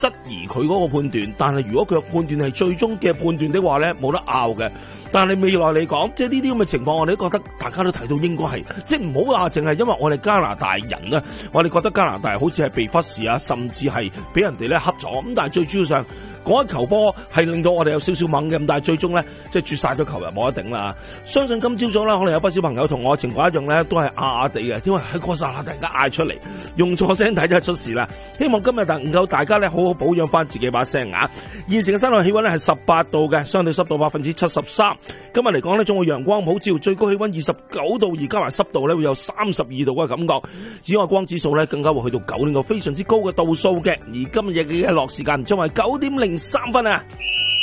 質疑佢嗰個判斷，但係如果佢嘅判斷係最終嘅判斷的話咧，冇得拗嘅。但係未來嚟講，即係呢啲咁嘅情況，我哋都覺得大家都睇到應該係，即係唔好話淨係因為我哋加拿大人啊，我哋覺得加拿大好似係被忽視啊，甚至係俾人哋咧恰咗。咁但係最主要上嗰一球波係令到我哋有少少猛嘅，咁但係最終咧即係絕晒咗球，又冇得頂啦。相信今朝早啦，可能有不少朋友同我情況一樣咧，都係啞啞地嘅，因為喺嗰剎那突然間嗌出嚟，用錯聲睇就係出事啦。希望今日能夠大家咧好好保養翻自己把聲啊！現時嘅室內氣溫咧係18度嘅，相對濕度73%。今日嚟講呢，仲會陽光普照，最高氣溫29度，而加埋濕度呢會有32度嘅感覺。紫外光指數呢更加會去到9.9，非常之高嘅度數嘅。而今日嘅日落時間將係9點03分啊！